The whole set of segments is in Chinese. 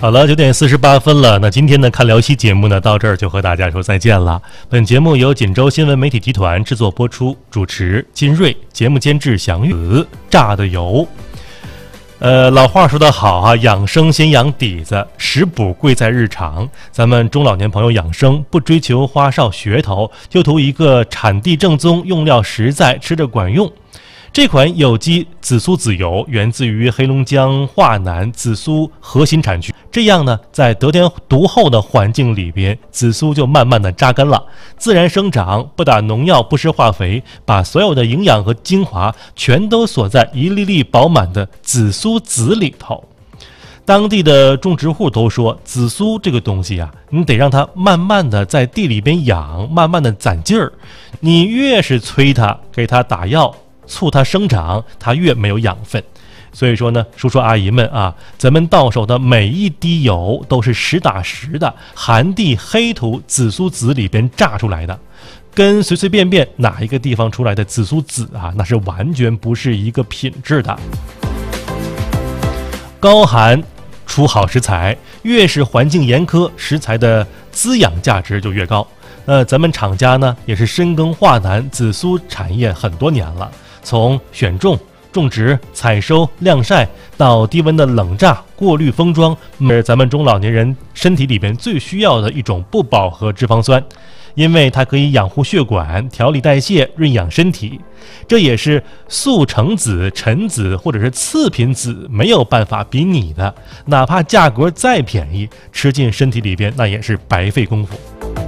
好了，9点48分了。那今天的看聊西节目呢，到这儿就和大家说再见了。本节目由锦州新闻媒体集团制作播出，主持金瑞，节目监制祥玉，炸的油。老话说得好啊，养生先养底子，食补贵在日常。咱们中老年朋友养生，不追求花哨噱头，就图一个产地正宗，用料实在，吃着管用。这款有机紫苏籽油源自于黑龙江华南紫苏核心产区，这样呢，在得天独厚的环境里边，紫苏就慢慢的扎根了，自然生长，不打农药，不施化肥，把所有的营养和精华全都锁在一粒粒饱满的紫苏籽里头。当地的种植户都说，紫苏这个东西啊，你得让它慢慢的在地里边养，慢慢的攒劲儿，你越是催它，给它打药促它生长，它越没有养分。所以说呢，叔叔阿姨们啊，咱们到手的每一滴油都是实打实的寒地黑土紫苏籽里边榨出来的，跟随随便便哪一个地方出来的紫苏籽啊，那是完全不是一个品质的。高寒出好食材，越是环境严苛，食材的滋养价值就越高。咱们厂家呢也是深耕华南紫苏产业很多年了，从选种、种植、采收、晾晒到低温的冷榨、过滤、封装，是咱们中老年人身体里边最需要的一种不饱和脂肪酸，因为它可以养护血管、调理代谢、润养身体。这也是速成籽、陈籽或者是次品籽没有办法比拟的，哪怕价格再便宜，吃进身体里边那也是白费功夫。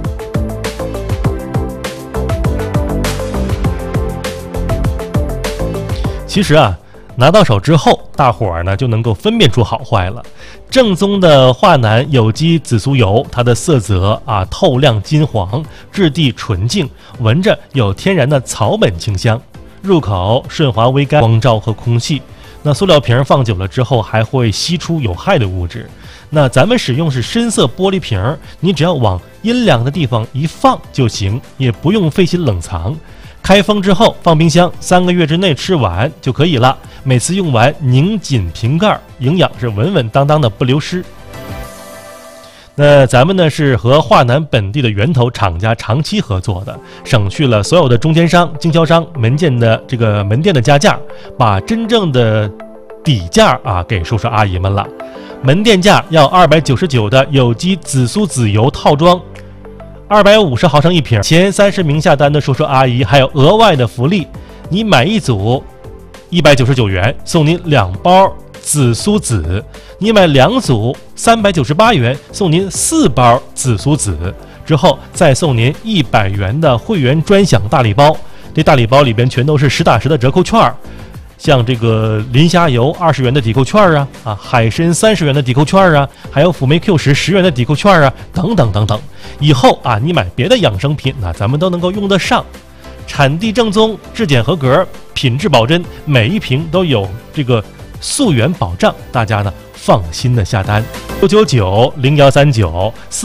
其实啊，拿到手之后，大伙儿呢就能够分辨出好坏了。正宗的华南有机紫苏油，它的色泽啊透亮金黄，质地纯净，闻着有天然的草本清香，入口顺滑微甘，光照和空气。那塑料瓶放久了之后，还会吸出有害的物质。那咱们使用是深色玻璃瓶，你只要往阴凉的地方一放就行，也不用费心冷藏。开封之后放冰箱，3个月之内吃完就可以了。每次用完拧紧瓶盖，营养是稳稳当当的不流失。那咱们呢是和华南本地的源头厂家长期合作的，省去了所有的中间商、经销商、门店的加价，把真正的底价啊给叔叔阿姨们了。门店价要299的有机紫苏籽油套装，250毫升一瓶，前30名下单的叔叔阿姨还有额外的福利，你买一组199元送您2包紫苏籽，你买2组398元送您4包紫苏籽，之后再送您100元的会员专享大礼包。这大礼包里边全都是实打实的折扣券，像这个磷虾油20元的抵扣券啊，海参30元的抵扣券啊，还有辅酶 Q10 元的抵扣券啊，等等等等。以后啊，你买别的养生品呢，咱们都能够用得上。产地正宗，质检合格，品质保真，每一瓶都有这个溯源保障，大家呢放心的下单。9990139